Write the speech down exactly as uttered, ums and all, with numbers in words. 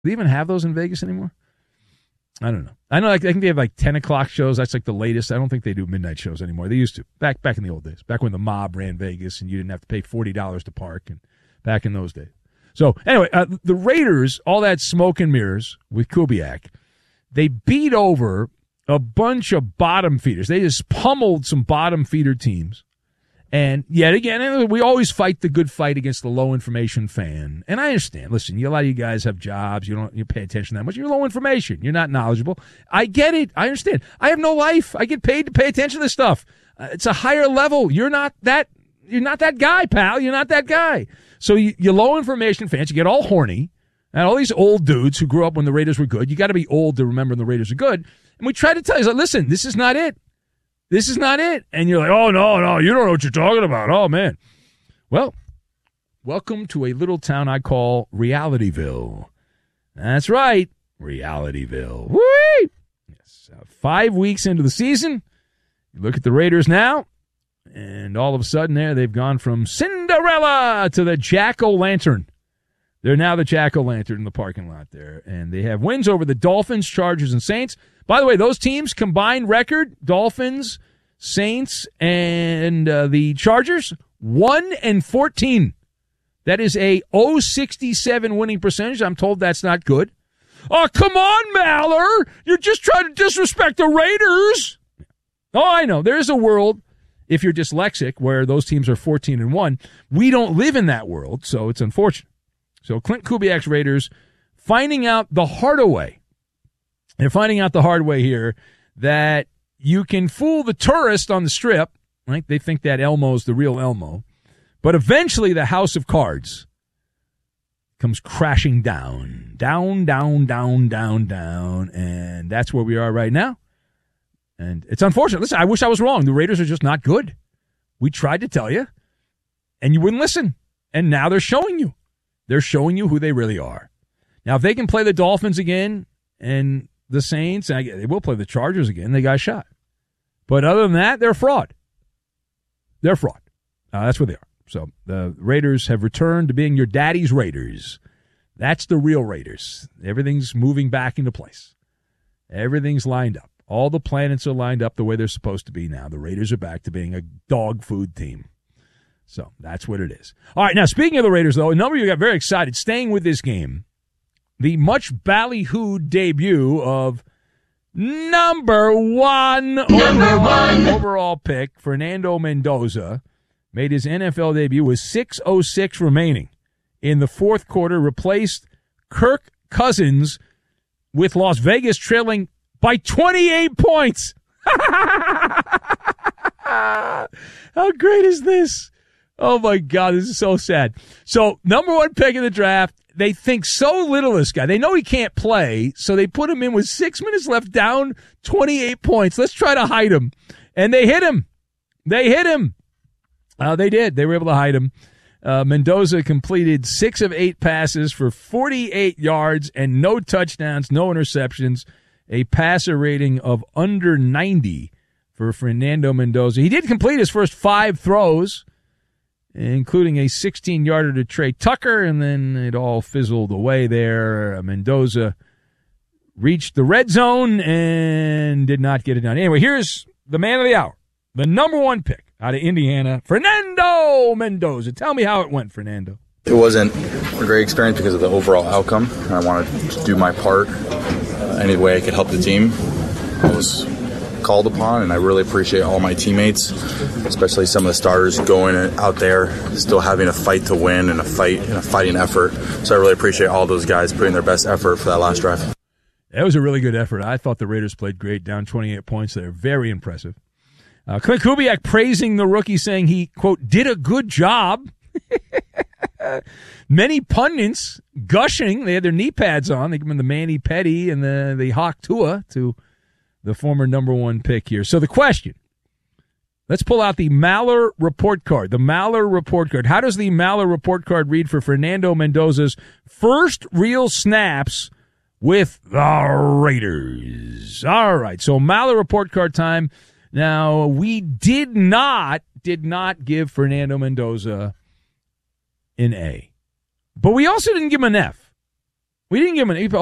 Do they even have those in Vegas anymore? I don't know. I know. Like, I think they have like ten o'clock shows. That's like the latest. I don't think they do midnight shows anymore. They used to back back in the old days, back when the mob ran Vegas and you didn't have to pay forty dollars to park, and back in those days. So anyway, uh, the Raiders, all that smoke and mirrors with Kubiak, they beat over a bunch of bottom feeders. They just pummeled some bottom feeder teams. And yet again, we always fight the good fight against the low information fan. And I understand. Listen, you, a lot of you guys have jobs. You don't you pay attention that much. You're low information. You're not knowledgeable. I get it. I understand. I have no life. I get paid to pay attention to this stuff. Uh, it's a higher level. You're not that. You're not that guy, pal. You're not that guy. So you, you low information fans, you get all horny. And all these old dudes who grew up when the Raiders were good. You got to be old to remember when the Raiders are good. And we try to tell you, like, listen, this is not it. This is not it. And you're like, oh, no, no, you don't know what you're talking about. Oh, man. Well, welcome to a little town I call Realityville. That's right, Realityville. Whee! Yes, uh, five weeks into the season, you look at the Raiders now, and all of a sudden there they've gone from Cinderella to the Jack-O-Lantern. They're now the Jack-O-Lantern in the parking lot there, and they have wins over the Dolphins, Chargers, and Saints. By the way, those teams' combined record, Dolphins, Saints, and uh, the Chargers, one and fourteen. That is a oh sixty-seven winning percentage. I'm told that's not good. Oh, come on, Maller. You're just trying to disrespect the Raiders. Oh, I know. There is a world, if you're dyslexic, where those teams are fourteen and one. We don't live in that world, so it's unfortunate. So Clint Kubiak's Raiders finding out the hard way. They're finding out the hard way here that you can fool the tourist on the strip, right? They think that Elmo's the real Elmo. But eventually the house of cards comes crashing down, down, down, down, down, down. And that's where we are right now. And it's unfortunate. Listen, I wish I was wrong. The Raiders are just not good. We tried to tell you, and you wouldn't listen. And now they're showing you. They're showing you who they really are. Now, if they can play the Dolphins again and the Saints, and they will play the Chargers again, they got a shot. But other than that, they're a fraud. They're a fraud. Uh, that's what they are. So the Raiders have returned to being your daddy's Raiders. That's the real Raiders. Everything's moving back into place. Everything's lined up. All the planets are lined up the way they're supposed to be now. The Raiders are back to being a dog food team. So that's what it is. All right, now speaking of the Raiders, though, a number of you got very excited. Staying with this game, the much ballyhooed debut of number one, number overall, one overall pick, Fernando Mendoza, made his N F L debut with six oh six remaining in the fourth quarter, replaced Kirk Cousins with Las Vegas trailing by twenty-eight points. How great is this? Oh, my God, this is so sad. So, number one pick in the draft, they think so little of this guy. They know he can't play, so they put him in with six minutes left, down twenty-eight points. Let's try to hide him. And they hit him. They hit him. Uh, they did. They were able to hide him. Uh, Mendoza completed six of eight passes for forty-eight yards and no touchdowns, no interceptions, a passer rating of under ninety for Fernando Mendoza. He did complete his first five throws, including a sixteen-yarder to Trey Tucker, and then it all fizzled away there. Uh, Mendoza reached the red zone and did not get it done. Anyway, here's the man of the hour, the number one pick out of Indiana, Fernando Mendoza. Tell me how it went, Fernando. It wasn't a great experience because of the overall outcome. I wanted to do my part uh, any way I could help the team. I was called upon, and I really appreciate all my teammates, especially some of the starters going out there, still having a fight to win and a fight and a fighting effort. So I really appreciate all those guys putting their best effort for that last drive. That was a really good effort. I thought the Raiders played great, down twenty-eight points there. Very impressive. Uh, Clint Kubiak praising the rookie, saying he, quote, did a good job. Many pundits gushing. They had their knee pads on. They give him the Manny Petty and the, the Hawk Tua to the former number one pick here. So the question, let's pull out the Maller report card. The Maller report card. How does the Maller report card read for Fernando Mendoza's first real snaps with the Raiders? All right, so Maller report card time. Now, we did not, did not give Fernando Mendoza an A. But we also didn't give him an F. We didn't give him an.